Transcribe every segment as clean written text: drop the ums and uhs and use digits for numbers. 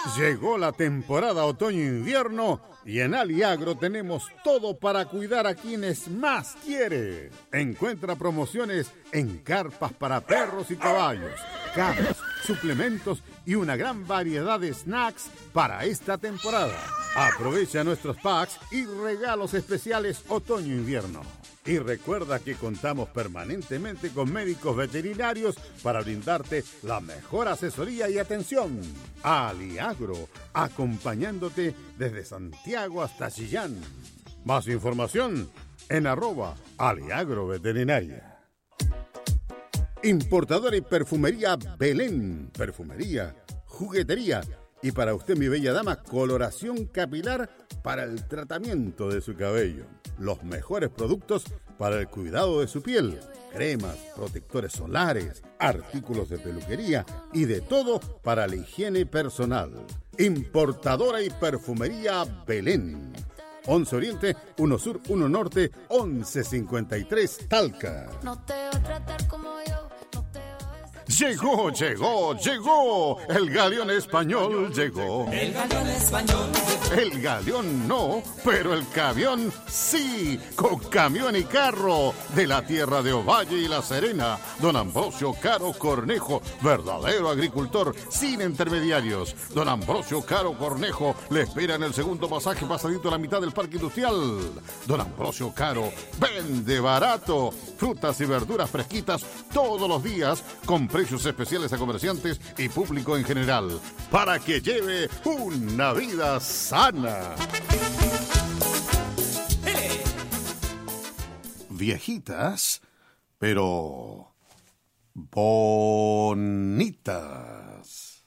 Llegó la temporada otoño-invierno y en Aliagro tenemos todo para cuidar a quienes más quiere. Encuentra promociones en carpas para perros y caballos, camas, suplementos y una gran variedad de snacks para esta temporada. Aprovecha nuestros packs y regalos especiales otoño-invierno. Y recuerda que contamos permanentemente con médicos veterinarios para brindarte la mejor asesoría y atención. Aliagro, acompañándote desde Santiago hasta Chillán. Más información en @aliagroveterinaria. Importadora y perfumería Belén. Perfumería, juguetería y para usted, mi bella dama, coloración capilar para el tratamiento de su cabello. Los mejores productos para el cuidado de su piel. Cremas, protectores solares, artículos de peluquería y de todo para la higiene personal. Importadora y perfumería Belén. 11 Oriente, 1 Sur, 1 Norte, 1153 Talca. No te voy a tratar como yo. Llegó, el galeón español llegó. El galeón español llegó. El galeón no, pero el camión sí, con camión y carro, de la tierra de Ovalle y La Serena. Don Ambrosio Caro Cornejo, verdadero agricultor, sin intermediarios. Don Ambrosio Caro Cornejo le espera en el segundo pasaje pasadito a la mitad del parque industrial. Don Ambrosio Caro vende barato, frutas y verduras fresquitas todos los días, con precios especiales a comerciantes y público en general, para que lleve una vida sana. Viejitas, pero bonitas.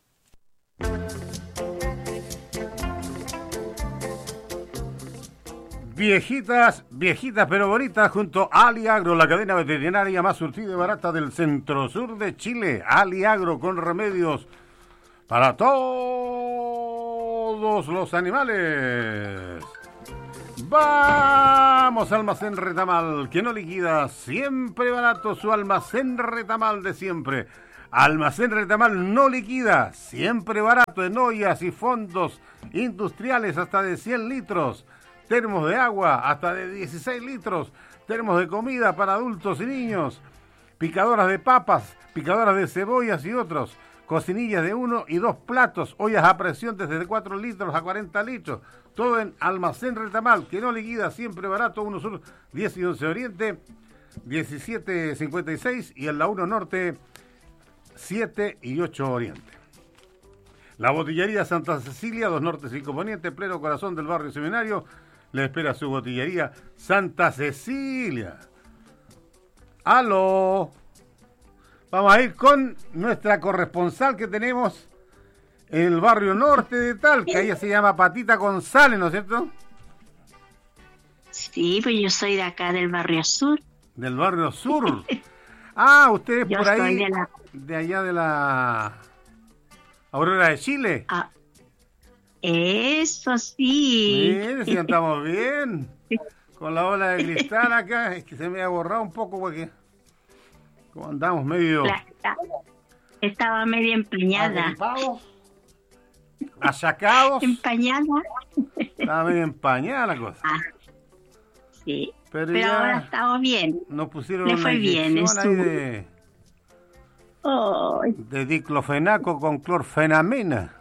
Viejitas, pero bonitas, junto a Aliagro, la cadena veterinaria más surtida y barata del centro-sur de Chile. Aliagro, con remedios para todos los animales. Vamos, Almacén Retamal, que no liquida, siempre barato, su almacén Retamal de siempre. Almacén Retamal no liquida, siempre barato, en ollas y fondos industriales hasta de 100 litros. Termos de agua hasta de 16 litros, termos de comida para adultos y niños, picadoras de papas, picadoras de cebollas y otros, cocinillas de 1 y 2 platos, ollas a presión desde 4 litros a 40 litros, todo en Almacén Retamal, que no liquida, siempre barato, 1 Sur, 10 y 11 Oriente, 1756 y en la 1 Norte, 7 y 8 Oriente. La botillería Santa Cecilia, 2 Norte, 5 Poniente, pleno corazón del barrio Seminario, le espera su botillería Santa Cecilia. ¡Aló! Vamos a ir con nuestra corresponsal que tenemos en el barrio norte de Talca. Ella se llama Patita González, ¿no es cierto? Sí, pues yo soy de acá del barrio sur. ¿Del barrio sur? Ah, usted es yo por ahí, de allá de la Aurora de Chile. Ah. Eso sí. Mire, si andamos bien. Con la ola de cristal acá, es que se me ha borrado un poco porque como andamos medio... Estaba medio empañada. ¿Achacados? Empañada. Estaba medio empañada la cosa. Ah, sí. Pero ahora estamos bien. Nos pusieron le una fue bien, inyección ahí de diclofenaco con clorfenamina.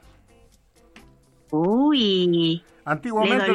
Uy. Antiguamente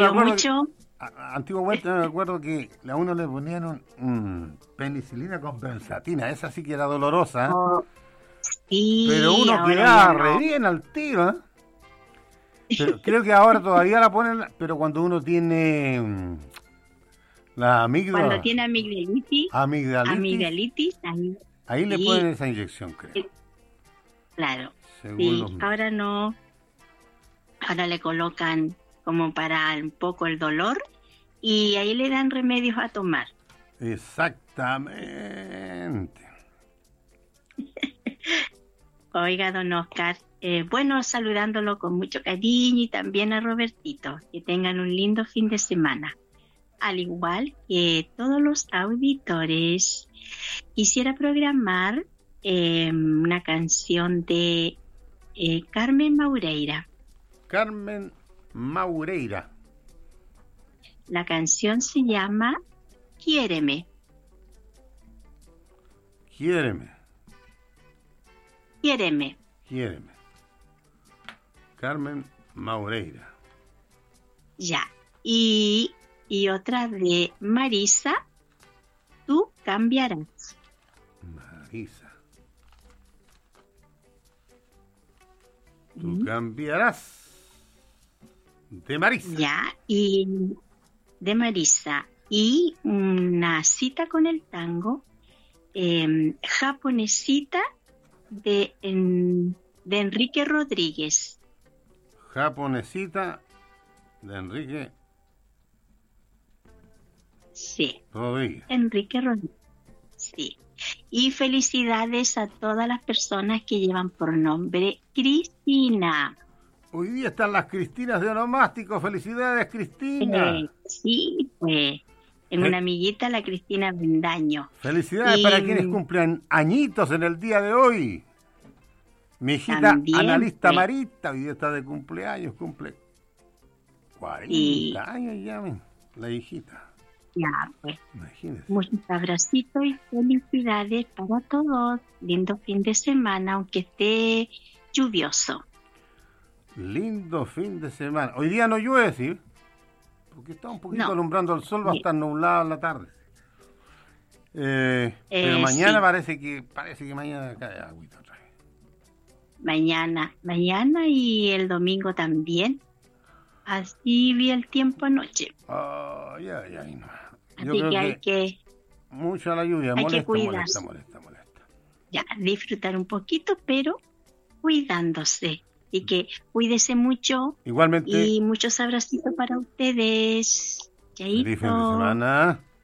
me acuerdo que a uno le ponían penicilina con benzatina. Esa sí que era dolorosa. Sí, pero uno quedaba re bien al tiro, ¿eh? Pero creo que ahora todavía la ponen, pero cuando uno tiene la amígdala. Cuando tiene amigdalitis ahí le ponen esa inyección, creo. Claro. Sí, ahora no. Ahora le colocan como para un poco el dolor y ahí le dan remedios a tomar. Exactamente. Oiga, don Oscar, bueno, saludándolo con mucho cariño y también a Robertito. Que tengan un lindo fin de semana. Al igual que todos los auditores, quisiera programar una canción de Carmen Maureira. Carmen Maureira. La canción se llama Quiéreme. Quiéreme. Quiéreme. Quiéreme. Carmen Maureira. Ya. Y otra de Marisa, Tú cambiarás. Marisa. Tú cambiarás. De Marisa. Ya. Y de Marisa. Y una cita con el tango, Japonesita de Enrique Rodríguez. Japonesita de Enrique Sí, Rodríguez. Enrique Rodríguez. Sí. Y felicidades a todas las personas que llevan por nombre Cristina. Hoy día están las Cristinas de Onomástico. ¡Felicidades, Cristina! Sí, pues. Tengo una amiguita, la Cristina Bendaño. Felicidades para quienes cumplen añitos en el día de hoy. Mi hijita También, Analista pues. Marita, hoy día está de cumpleaños, cumple 40 años ya, la hijita. Ya, pues. Imagínese. Muchos abracitos y felicidades para todos. Lindo fin de semana, aunque esté lluvioso. Lindo fin de semana. Hoy día no llueve, ¿sí? Porque está un poquito alumbrando el sol, va a estar nublado en la tarde. Pero mañana sí. parece que mañana cae agüita otra vez. Mañana y el domingo también. Así vi el tiempo anoche. Ay, no. Así que hay que mucha la lluvia, hay que molesta. cuidarse. Ya, disfrutar un poquito, pero cuidándose. Así que cuídese mucho. Igualmente. Y muchos abracitos para ustedes. Chaito. Feliz fin de semana.